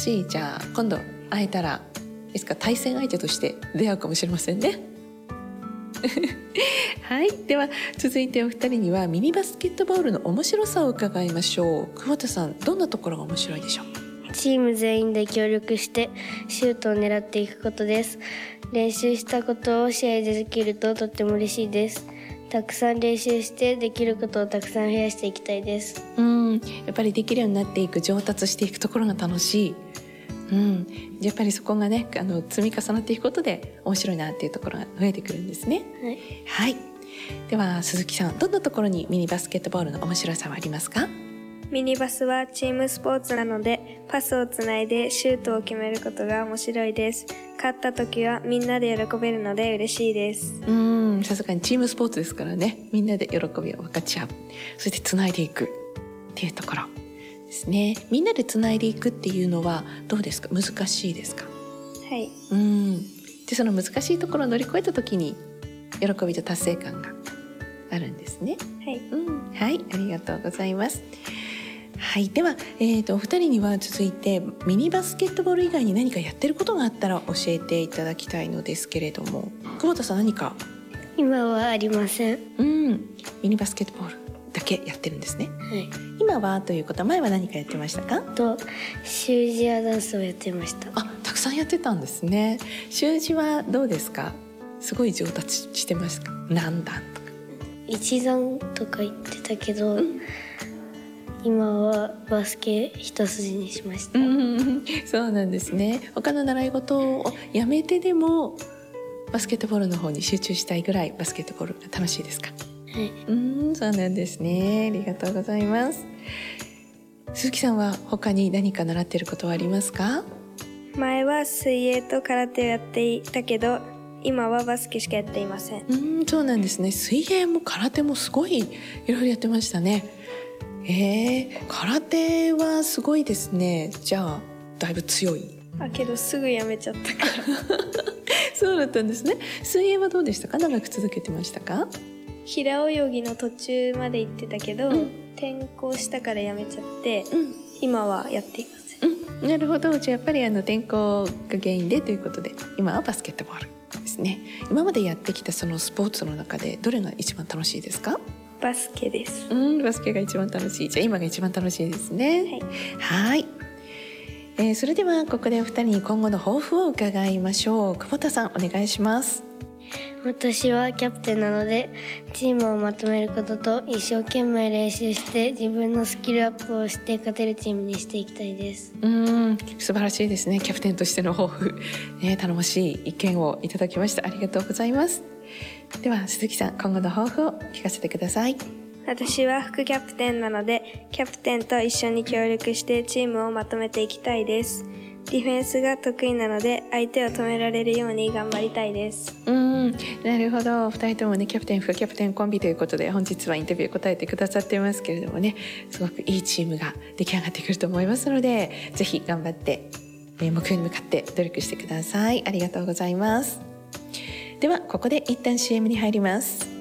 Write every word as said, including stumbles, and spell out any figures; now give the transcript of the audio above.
しい、じゃあ今度会えたらいつか対戦相手として出会うかもしれませんねはい、では続いてお二人にはミニバスケットボールの面白さを伺いましょう。久保田さん、どんなところが面白いでしょう？ チーム全員で協力してシュートを狙っていくことです。練習したことを試合でできるととっても嬉しいです。たくさん練習してできることをたくさん増やしていきたいです。 うん、やっぱりできるようになっていく、上達していくところが楽しい。うん、やっぱりそこがね、あの積み重なっていくことで面白いなっていうところが増えてくるんですね。 はい、 はい、では鈴木さん、どんなところにミニバスケットボールの面白さはありますか？ ミニバスはチームスポーツなので、パスをつないでシュートを決めることが面白いです。勝った時はみんなで喜べるので嬉しいです。 うん、さすがにチームスポーツですからね、みんなで喜びを分かち合う、そしてつないでいくっていうところですね。みんなでつないでいくっていうのはどうですか？難しいですか？ はい。 うん、でその難しいところを乗り越えた時に喜びと達成感があるんですね。 はい。 うん、はい、ありがとうございます。はい、では、えーと、お二人には続いてミニバスケットボール以外に何かやってることがあったら教えていただきたいのですけれども、久保田さん、何か？ 今はありません。 うん、ミニバスケットボールだけやってるんですね。 はい、 今はということは前は何かやってましたか？ と習字やダンスをやってました。 あ、たくさんやってたんですね。習字はどうですか？すごい上達してますか？何段とか一段とか言ってたけど、うん、今はバスケ一筋にしました。 うん、そうなんですね。他の習い事をやめてでもバスケットボールの方に集中したいぐらいバスケットボールが楽しいですか？ はい、 うん、そうなんですね。ありがとうございます。鈴木さんは他に何か習っていることはありますか？ 前は水泳と空手をやっていたけど、今はバスケしかやっていません。 うん、そうなんですね。水泳も空手もすごいいろいろやってましたね。えー、空手はすごいですね。じゃあだいぶ強い。 あ、けどすぐやめちゃったからそうだったんですね。水泳はどうでしたか？長く続けてましたか？ 平泳ぎの途中まで行ってたけど、うん、転校したからやめちゃって、うん、今はやっていません。 うん、なるほど。じゃあやっぱりあの転校が原因でということで、今はバスケットボールですね。今までやってきたそのスポーツの中でどれが一番楽しいですか？ バスケです。 うん、バスケが一番楽しい。じゃあ今が一番楽しいですね。はい。はい、えー、それではここでお二人に今後の抱負を伺いましょう。久保田さん、お願いします。 私はキャプテンなので、チームをまとめることと一生懸命練習して自分のスキルアップをして勝てるチームにしていきたいです。 うーん、素晴らしいですね。キャプテンとしての抱負、ね、頼もしい意見をいただきました。ありがとうございます。では鈴木さん、今後の抱負を聞かせてください。 私は副キャプテンなので、キャプテンと一緒に協力してチームをまとめていきたいです。ディフェンスが得意なので、相手を止められるように頑張りたいです。 うーん、なるほど。ふたりともね、キャプテン副キャプテンコンビということで、本日はインタビュー答えてくださってますけれどもね、すごくいいチームが出来上がってくると思いますので、ぜひ頑張って目標に向かって努力してください。ありがとうございます。ではここで一旦 シーエム に入ります。